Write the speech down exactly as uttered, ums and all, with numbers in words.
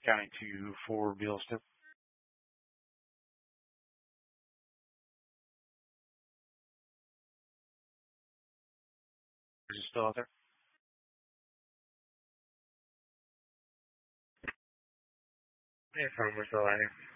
County two for Bealston. Is it still out there? Yeah, from we're still out here.